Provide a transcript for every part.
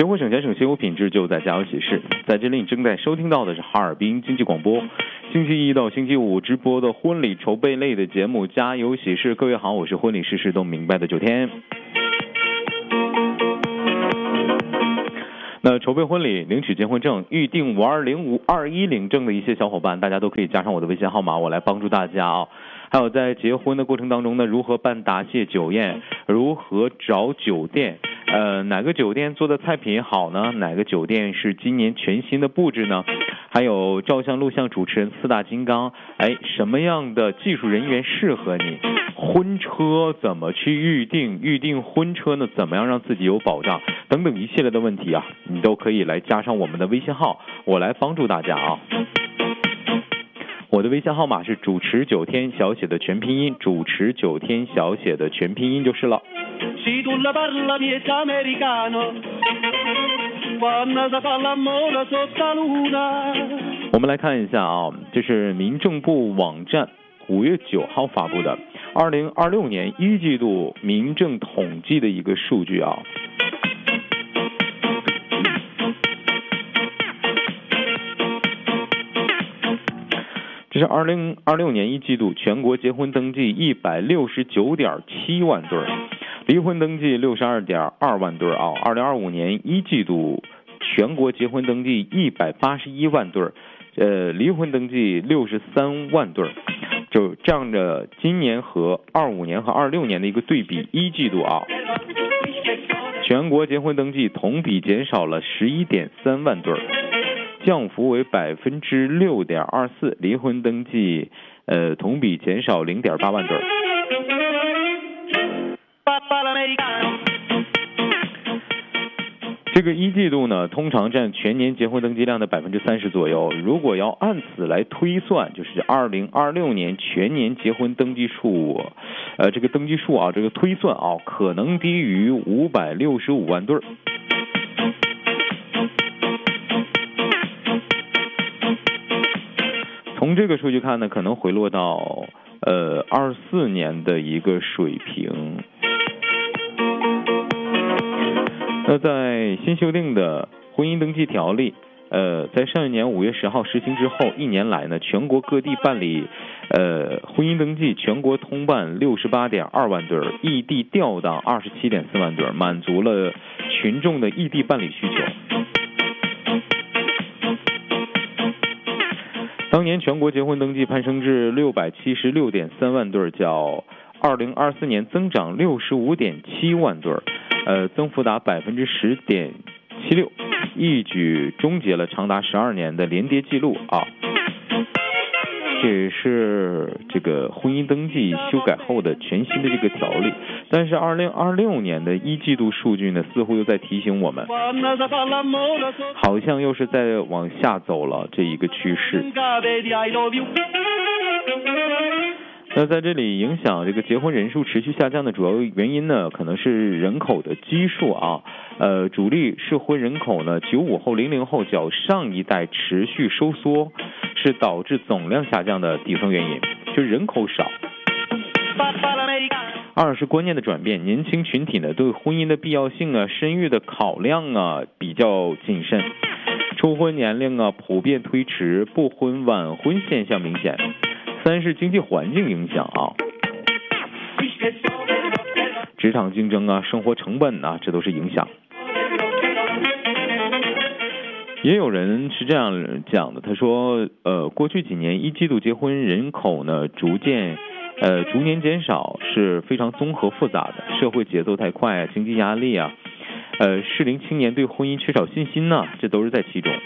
学会省钱省心有品质，就在家有喜事。在这里你正在收听到的是哈尔滨经济广播，星期一到星期五直播的婚礼筹备类的节目《家有喜事》。各位好，我是婚礼事事都明白的9天。那筹备婚礼、领取结婚证、预定520-521领证的一些小伙伴，大家都可以加上我的微信号码，我来帮助大家啊。还有在结婚的过程当中呢，如何办答谢酒宴，如何找酒店，哪个酒店做的菜品好呢？哪个酒店是今年全新的布置呢？还有照相、录像、主持人4大金刚，什么样的技术人员适合你？婚车怎么去预定？预定婚车呢，怎么样让自己有保障？等等一系列的问题啊，你都可以来加上我们的微信号，我来帮助大家啊。我的微信号码是主持9天小写的全拼音，主持9天小写的全拼音就是了。我们来看一下啊，这是民政部网站5月9号发布的2026年1季度民政统计的一个数据啊。这是2026年1季度全国结婚登记169.7万对，离婚登记62.2万对啊。2025年1季度全国结婚登记181万对，离婚登记63万对，就这样的今年和25年和26年的一个对比，1季度啊，全国结婚登记同比减少了11.3万对。降幅为6.24%，离婚登记同比减少0.8万对。这个1季度呢，通常占全年结婚登记量的30%左右。如果要按此来推算，就是2026年全年结婚登记数，这个登记数啊，这个推算啊，可能低于565万对。从这个数据看呢，可能回落到24年的一个水平。那在新修订的婚姻登记条例，在上一年5月10号实行之后，1年来呢，全国各地办理婚姻登记全国通办68.2万对，异地调档27.4万对，满足了群众的异地办理需求。当年全国结婚登记攀升至676.3万对，较2024年增长65.7万对，增幅达10.76%，一举终结了长达12年的连跌记录啊。这也是这个婚姻登记修改后的全新的这个条例，但是2026年的1季度数据呢，似乎又在提醒我们，好像又是在往下走了这一个趋势。那在这里影响这个结婚人数持续下降的主要原因呢，可能是人口的基数啊，主力适婚人口呢95后、00后较上一代持续收缩，是导致总量下降的底层原因，就是人口少。2是观念的转变，年轻群体呢对婚姻的必要性啊、生育的考量啊比较谨慎，初婚年龄啊普遍推迟，不婚晚婚现象明显。3是经济环境影响啊，职场竞争啊、生活成本啊，这都是影响。也有人是这样讲的，他说过去几年1季度结婚人口呢逐年减少，是非常综合复杂的，社会节奏太快啊，经济压力啊，适龄青年对婚姻缺少信心呢，这都是在其中。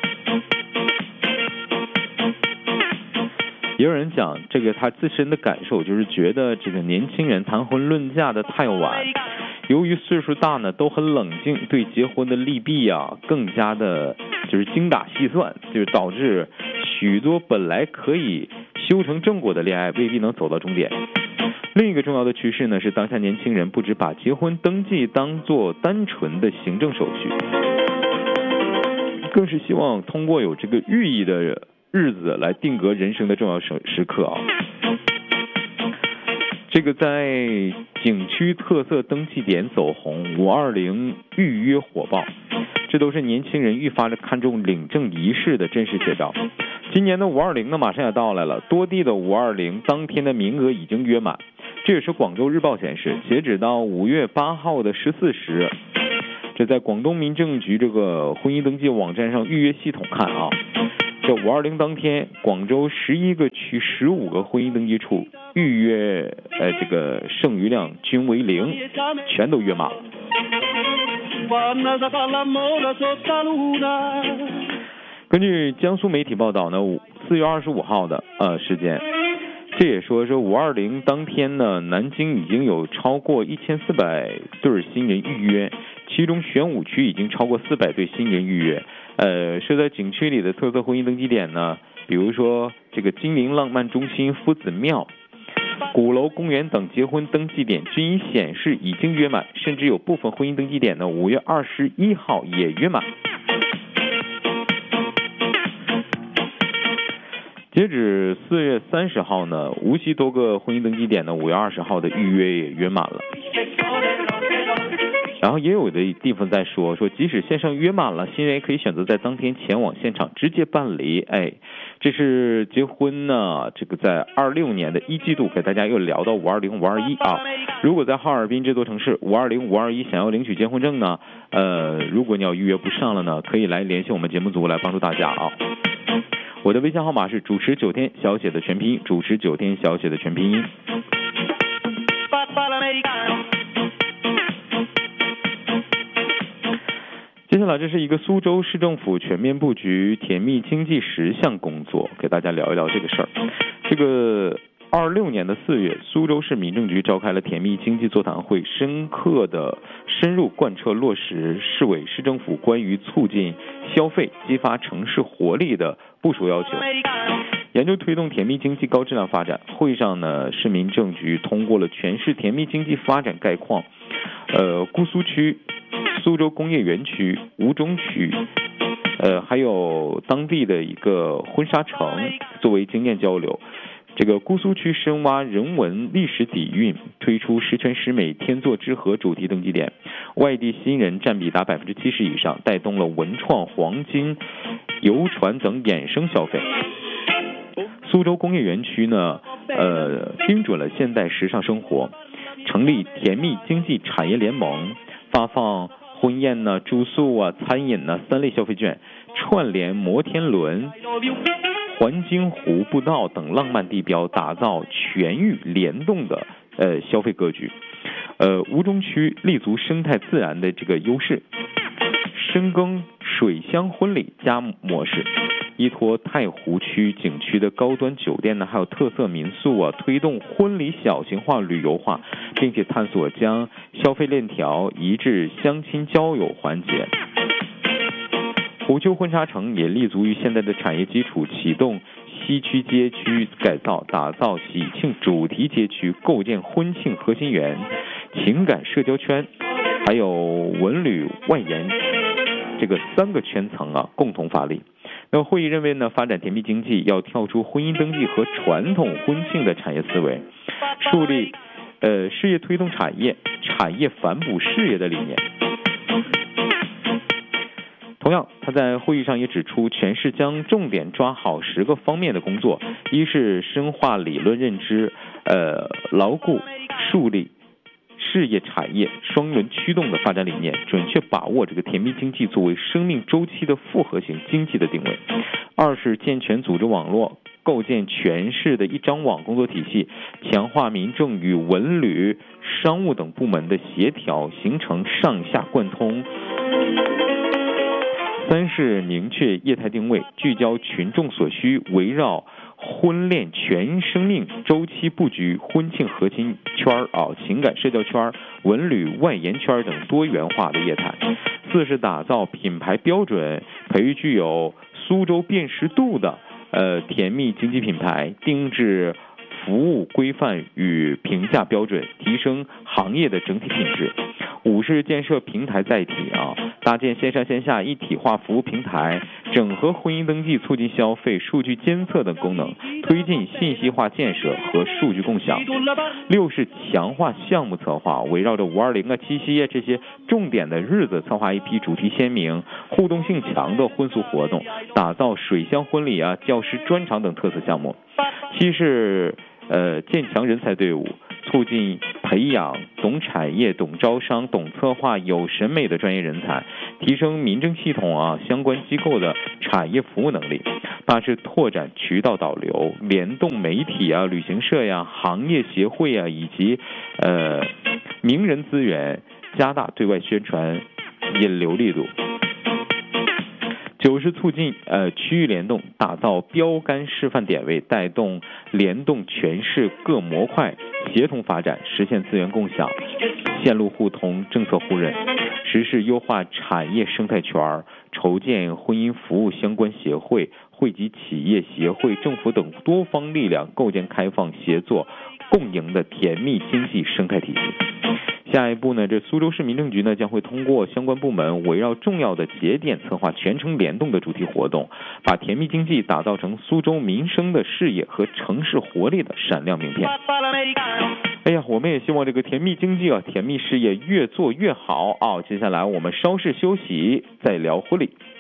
也有人讲这个他自身的感受，就是觉得这个年轻人谈婚论嫁的太晚，由于岁数大呢都很冷静，对结婚的利弊啊更加的就是精打细算，就是导致许多本来可以修成正果的恋爱未必能走到终点。另一个重要的趋势呢，是当下年轻人不只把结婚登记当作单纯的行政手续，更是希望通过有这个寓意的日子来定格人生的重要时刻啊。这个在景区特色登记点走红，520预约火爆，这这都是年轻人愈发的看重领证仪式的真实写照。今年的520呢马上也到来了，多地的520当天的名额已经约满。这也是广州日报显示，截止到5月8号的14时，这在广东民政局这个婚姻登记网站上预约系统看啊，这520当天，广州11个区15个婚姻登记处预约这个剩余量均为0，全都约满了。根据江苏媒体报道呢，4月25号的时间，这也说是520当天呢，南京已经有超过1400对新人预约，其中玄武区已经超过400对新人预约。设在景区里的特色婚姻登记点呢，比如说这个金陵浪漫中心夫子庙、鼓楼公园等结婚登记点均已显示已经约满，甚至有部分婚姻登记点呢5月21号也约满。截止4月30号呢，无锡多个婚姻登记点呢5月20号的预约也约满了。然后也有的地方在说即使线上约满了，新人也可以选择在当天前往现场直接办理。这是结婚呢，这个在26年的1季度给大家又聊到520、521啊。如果在哈尔滨这座城市520、521想要领取结婚证呢，如果你要预约不上了呢，可以来联系我们节目组来帮助大家啊。我的微信号码是主持9天小写的全拼音，主持9天小写的全拼音。接下来这是一个苏州市政府全面布局甜蜜经济10项工作，给大家聊一聊这个事儿。这个26年的4月，苏州市民政局召开了甜蜜经济座谈会，深入贯彻落实市委市政府关于促进消费、激发城市活力的部署要求，研究推动甜蜜经济高质量发展。会上呢，市民政局通过了全市甜蜜经济发展概况，姑苏区、苏州工业园区、吴中区，还有当地的一个婚纱城作为经验交流。这个姑苏区深挖人文历史底蕴，推出十全十美天作之合主题登记点，外地新人占比达70%以上，带动了文创、黄金、游船等衍生消费。苏州工业园区呢，精准了现代时尚生活，成立甜蜜经济产业联盟，发放婚宴呢、住宿啊、餐饮呢3类消费券，串联摩天轮、环京湖步道等浪漫地标，打造全域联动的消费格局。吴中区立足生态自然的这个优势，深耕水乡婚礼加模式，依托太湖区景区的高端酒店呢，还有特色民宿啊，推动婚礼小型化旅游化，并且探索将消费链条移至相亲交友环节。虎丘婚纱城也立足于现代的产业基础，启动西区街区改造，打造喜庆主题街区，构建婚庆核心园、情感社交圈，还有文旅外延这个3个圈层啊，共同发力。那么会议认为呢，发展甜蜜经济要跳出婚姻登记和传统婚庆的产业思维，树立事业推动产业、产业反哺事业的理念。同样，他在会议上也指出，全市将重点抓好10个方面的工作：一是深化理论认知，牢固树立事业产业双轮驱动的发展理念，准确把握这个甜蜜经济作为生命周期的复合型经济的定位。二是健全组织网络，构建全市的一张网工作体系，强化民政与文旅、商务等部门的协调，形成上下贯通。三是明确业态定位，聚焦群众所需，围绕婚恋全生命周期布局婚庆核心圈情感社交圈、文旅外延圈等多元化的业态。四是打造品牌标准，培育具有苏州辨识度的甜蜜经济品牌，定制服务规范与评价标准，提升行业的整体品质。 5是建设平台载体搭建线上线下一体化服务平台，整合婚姻登记、促进消费、数据监测等功能，推进信息化建设和数据共享。6是强化项目策划，围绕着520七夕这些重点的日子，策划一批主题鲜明、互动性强的婚俗活动，打造水乡婚礼教师专场等特色项目。7是建强人才队伍，促进培养懂产业、懂招商、懂策划、有审美的专业人才，提升民政系统相关机构的产业服务能力。8是拓展渠道导流，联动媒体旅行社行业协会以及名人资源，加大对外宣传引流力度。9是促进区域联动，打造标杆示范点位，带动联动全市各模块协同发展，实现资源共享、线路互通、政策互认。10是优化产业生态圈，筹建婚姻服务相关协会，汇集企业、协会、政府等多方力量，构建开放、协作、共赢的甜蜜经济生态体系。下一步呢，这苏州市民政局呢将会通过相关部门围绕重要的节点策划全程联动的主题活动，把甜蜜经济打造成苏州民生的事业和城市活力的闪亮名片。哎呀，我们也希望这个甜蜜经济甜蜜事业越做越好接下来我们稍事休息，再聊婚礼。